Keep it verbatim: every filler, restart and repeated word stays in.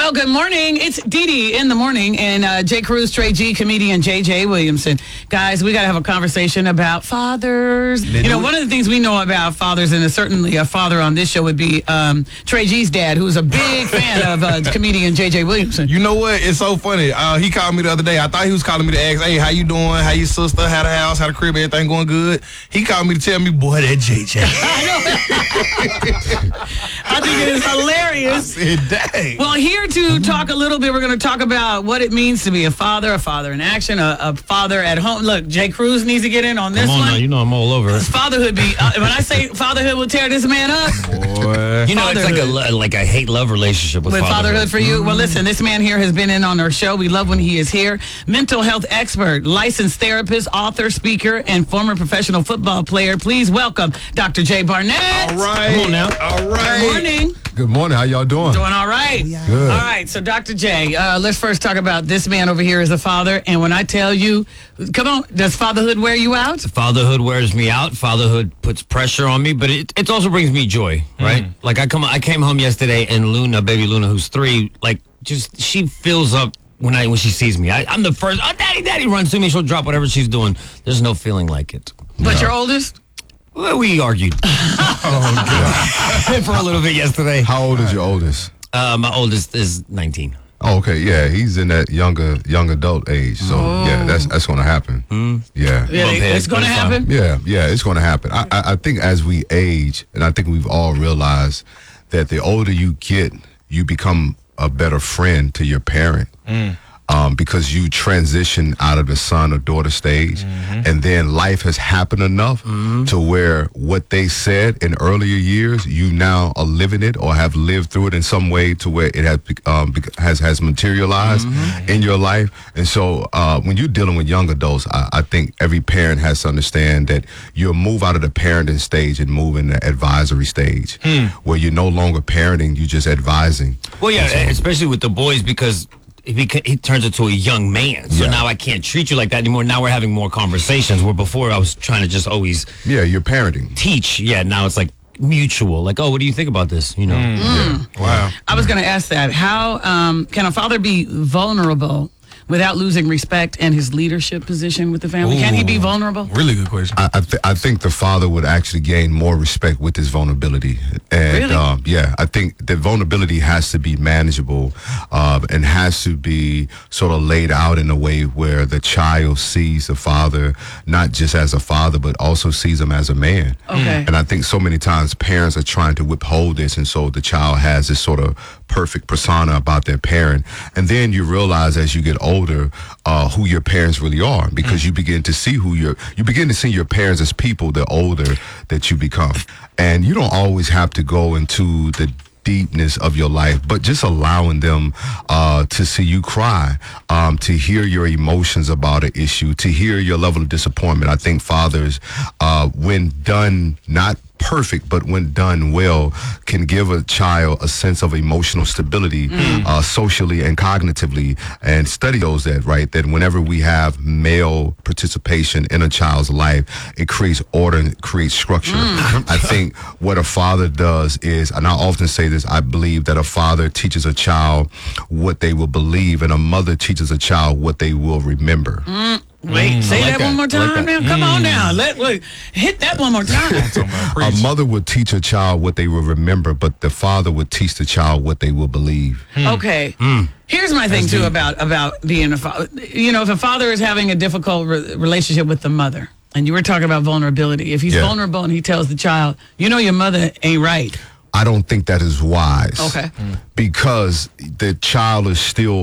Well, good morning. It's Dee Dee in the morning, and uh, Jay Cruz, Trey G, comedian J J Williamson. Guys, we got to have a conversation about fathers. You know, one of the things we know about fathers, and certainly a father on this show would be um, Trey G's dad, who's a big fan of uh, comedian J J Williamson. You know what? It's so funny. Uh, he called me the other day. I thought he was calling me to ask, hey, how you doing? How your sister? How the house? How the crib? Everything going good? He called me to tell me, boy, that J J. I think it is hilarious. I said, dang. Well, here to talk a little bit, we're going to talk about what it means to be a father, a father in action, a, a father at home. Look, Jay Cruz needs to get in on this Come on one. now, you know I'm all over it. Fatherhood be, uh, when I say fatherhood will tear this man up. Boy. You know, it's like a Fatherhood. like a hate-love relationship with, With fatherhood fatherhood. for you? Well, listen, this man here has been in on our show. We love when he is here. Mental health expert, licensed therapist, author, speaker, and former professional football player. Please welcome Doctor Jay Barnett. All right. Come on now. All right. Good morning. Good morning. How y'all doing? Doing all right. Good. All right. So, Doctor J, uh, let's first talk about this man over here as a father. And when I tell you, come on, does fatherhood wear you out? Fatherhood wears me out. Fatherhood puts pressure on me, but it, it also brings me joy, right? Mm. Like I come, I came home yesterday, and Luna, baby Luna, who's three, like just she fills up when I when she sees me. I, I'm the first. Oh, daddy, daddy, runs to me. She'll drop whatever she's doing. There's no feeling like it. But your oldest? Well, we argued for a little bit yesterday. How old is your oldest? Uh, my oldest is nineteen. Oh, okay, yeah, he's in that younger young adult age. So yeah, that's that's going to happen. Yeah. Yeah, Bump heads, it's going to but it's fine. happen. Yeah, yeah, it's going to happen. I, I I think as we age, and I think we've all realized that the older you get, you become a better friend to your parent. Um, because you transition out of the son or daughter stage, and then life has happened enough to where what they said in earlier years, you now are living it or have lived through it in some way to where it has um, bec- has has materialized in your life. And so uh, when you're dealing with young adults, I, I think every parent has to understand that you'll move out of the parenting stage and move in the advisory stage, where you're no longer parenting, you're just advising. Well, yeah, especially with the boys, because he, beca- he turns into a young man. So Yeah. now I can't treat you like that anymore. Now we're having more conversations, where before I was trying to just always Yeah, you're parenting. teach. Yeah, now it's like mutual. Like, oh, what do you think about this? You know? Wow. I was going to ask that. How um, can a father be vulnerable without losing respect and his leadership position with the family? Can he be Ooh. vulnerable? Really good question. I I, th- I think the father would actually gain more respect with his vulnerability, and Really? um, yeah, I think the vulnerability has to be manageable, uh, and has to be sort of laid out in a way where the child sees the father not just as a father, but also sees him as a man. Okay. And I think so many times parents are trying to withhold this, and so the child has this sort of perfect persona about their parent, and then you realize as you get older uh, who your parents really are, because you begin to see who your you begin to see your parents as people the older that you become, and you don't always have to go into the deepness of your life, but just allowing them uh, to see you cry, um, to hear your emotions about an issue, to hear your level of disappointment. I think fathers, uh, when done not perfect, but when done well, can give a child a sense of emotional stability, uh, socially and cognitively. And study shows that, right, that whenever we have male participation in a child's life, it creates order and it creates structure. I think what a father does is, and I often say this, I believe that a father teaches a child what they will believe, and a mother teaches a child what they will remember. Wait, say like that, one that. more I like time, that. man. Come on now. Let wait, hit that one more time. A mother would teach a child what they will remember, but the father would teach the child what they will believe. Okay. Here's my thing too about about being a father. You know, if a father is having a difficult re- relationship with the mother, and you were talking about vulnerability, if he's Yeah. vulnerable and he tells the child, you know, your mother ain't right. I don't think that is wise. Okay. Because the child is still